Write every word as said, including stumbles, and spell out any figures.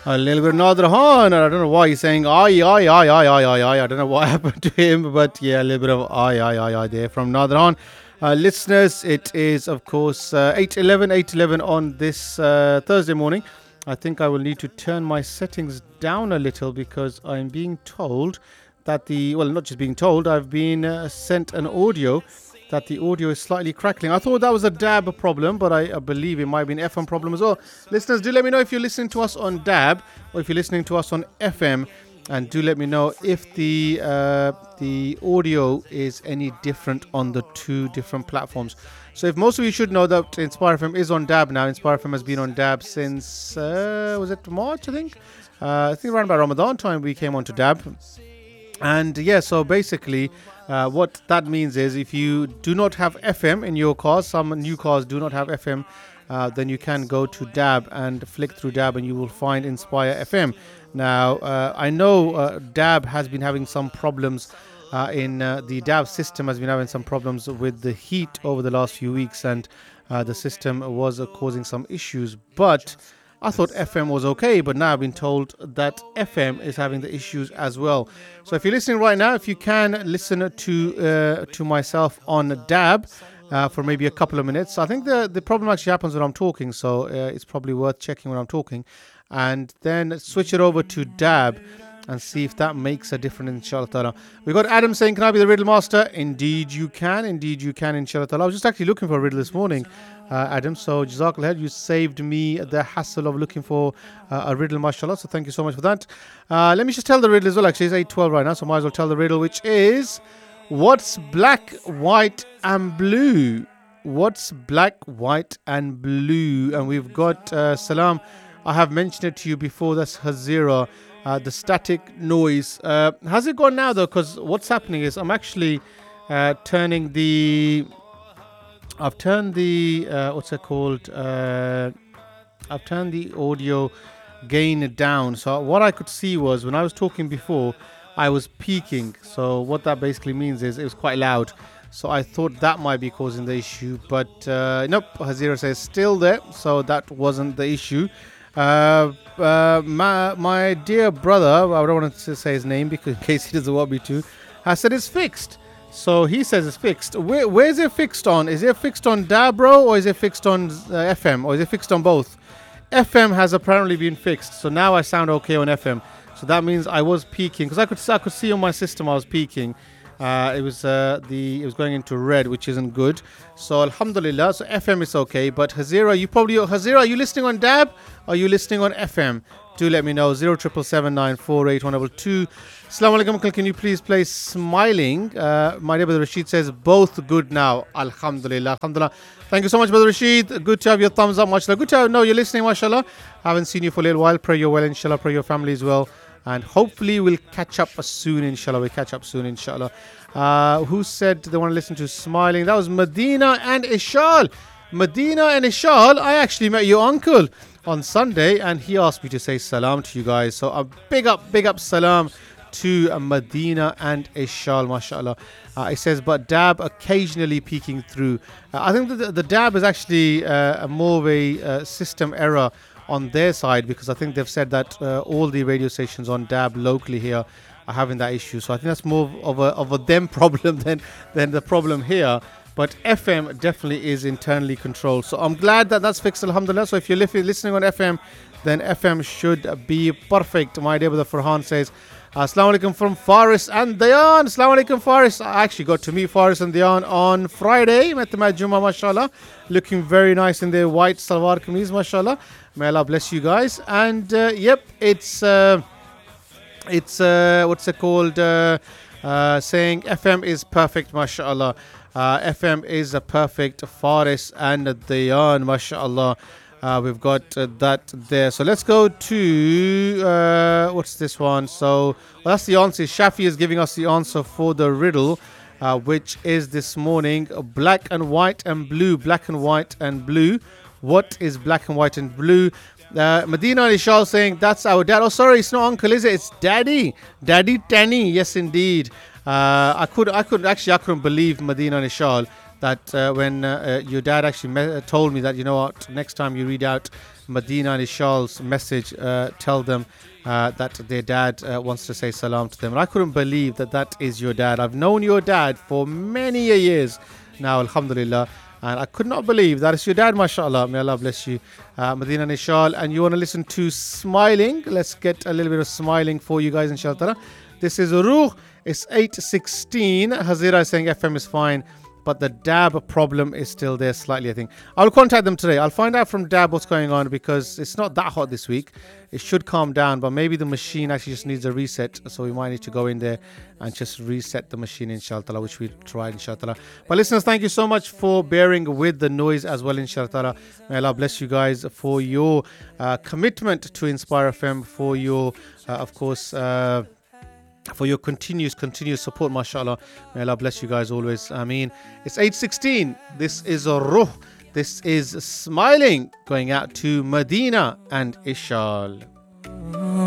A little bit Nadrahan. I don't know why he's saying ay, ay, ay, ay, ay, ay, ay. I don't know what happened to him, but yeah, a little bit of ay, ay, ay, ay there from Nadrahan. Uh, listeners, it is, of course, uh, eight eleven, eight eleven on this uh, Thursday morning. I think I will need to turn my settings down a little because I'm being told that the, well, not just being told, I've been uh, sent an audio that the audio is slightly crackling. I thought that was a D A B problem, but I, I believe it might be an F M problem as well. Listeners, do let me know if you're listening to us on D A B or if you're listening to us on F M, and do let me know if the uh, the audio is any different on the two different platforms. So if most of you should know that Inspire F M is on D A B now. Inspire F M has been on D A B since, uh, was it March, I think? Uh, I think around about Ramadan time we came on to D A B. And yeah, so basically uh, what that means is if you do not have F M in your cars, some new cars do not have F M, uh, then you can go to D A B and flick through D A B and you will find Inspire F M. Now, uh, I know uh, D A B has been having some problems uh, in uh, the D A B system has been having some problems with the heat over the last few weeks, and uh, the system was uh, causing some issues. But I thought F M was okay, but now I've been told that F M is having the issues as well. So if you're listening right now, if you can listen to uh, to myself on D A B uh, for maybe a couple of minutes. I think the, the problem actually happens when I'm talking, so uh, it's probably worth checking when I'm talking. And then switch it over to D A B and see if that makes a difference, inshallah ta'ala. We got Adam saying, can I be the riddle master? Indeed you can. Indeed you can, inshallah ta'ala. I was just actually looking for a riddle this morning, uh, Adam. So Jazakallah, you saved me the hassle of looking for uh, a riddle, mashallah. So thank you so much for that. Uh, let me just tell the riddle as well. Actually, it's eight twelve right now, so I might as well tell the riddle, which is, what's black, white and blue? What's black, white and blue? And we've got uh, Salam. I have mentioned it to you before. That's Hazira. Uh, the static noise. Uh, has it gone now though? Because what's happening is I'm actually uh, turning the. I've turned the. Uh, what's it called? Uh, I've turned the audio gain down. So what I could see was when I was talking before, I was peaking. So what that basically means is it was quite loud. So I thought that might be causing the issue, but uh, nope. Hazira says still there. So that wasn't the issue. Uh, uh, my, my dear brother, I don't want to say his name because in case he doesn't want me to, has said it's fixed. So he says it's fixed. Where, where is it fixed on? Is it fixed on D A B, bro, or is it fixed on uh, F M, or is it fixed on both? F M has apparently been fixed, so now I sound okay on F M. So that means I was peaking because I could I could see on my system I was peaking. Uh, it was uh, the it was going into red, which isn't good. So alhamdulillah, so F M is okay. But Hazira, you probably Hazira, are you listening on D A B? Or are you listening on F M? Do let me know. Zero triple seven nine four eight one double two. Assalamu alaikum, uncle. Can you please play Smiling? Uh, my neighbor Rashid says both good now. Alhamdulillah, alhamdulillah. Thank you so much, brother Rashid. Good to have your thumbs up, mashallah. Good to have, no, you're listening, mashallah. Haven't seen you for a little while. Pray you're well, inshallah. Pray your family as well. And hopefully we'll catch up soon, inshallah. We'll catch up soon, inshallah. Uh, who said they want to listen to Smiling? That was Medina and Ishal. Medina and Ishal, I actually met your uncle on Sunday and he asked me to say salam to you guys. So a big up, big up salam to uh, Medina and Ishal, mashallah. Uh, it says, but D A B occasionally peeking through. Uh, I think that the, the D A B is actually uh, a more of a uh, system error on their side, because I think they've said that uh, all the radio stations on D A B locally here are having that issue. So I think that's more of a of a them problem than than the problem here. But F M definitely is internally controlled. So I'm glad that that's fixed, alhamdulillah. So if you're li- listening on F M, then F M should be perfect. My dear brother Farhan says, Assalamu alaikum from Faris and Dayan. Assalamu alaikum, Faris. I actually got to meet Faris and Dayan on Friday. Met them at Jummah, mashallah. Looking very nice in their white salwar kameez, mashallah. May Allah bless you guys. And uh, yep, it's uh, it's uh, what's it called? Uh, uh, saying F M is perfect, mashallah. Uh, F M is a perfect. Faris and Dayan, mashallah. Uh, we've got uh, that there. So let's go to uh, what's this one? So well, that's the answer. Shafi is giving us the answer for the riddle, uh, which is this morning black and white and blue. Black and white and blue. What is black and white and blue? Uh, Medina and Ishal saying that's our dad. Oh, sorry, it's not uncle, is it? It's daddy. Daddy Tanny. Yes, indeed. Uh, I could, I could actually, I couldn't believe Medina and Ishal that uh, when uh, uh, your dad actually me- told me that, you know what, next time you read out Medina and Ishal's message, uh, tell them uh, that their dad uh, wants to say salam to them. And I couldn't believe that that is your dad. I've known your dad for many a years now, alhamdulillah. And I could not believe that it's your dad, mashallah. May Allah bless you, uh, Medina and Ishal. And you want to listen to Smiling? Let's get a little bit of Smiling for you guys, inshallah. This is Ruh. It's eight sixteen. Hazira is saying F M is fine, but the D A B problem is still there slightly, I think. I'll contact them today. I'll find out from D A B what's going on, because it's not that hot this week. It should calm down, but maybe the machine actually just needs a reset. So we might need to go in there and just reset the machine, inshallah, which we tried, inshallah. But listeners, thank you so much for bearing with the noise as well, inshallah. May Allah bless you guys for your uh, commitment to Inspire F M, for your, uh, of course, uh, for your continuous, continuous support, mashallah. May Allah bless you guys always. I mean, it's eight sixteen. This is a Ruh. This is Smiling, going out to Medina and Ishal.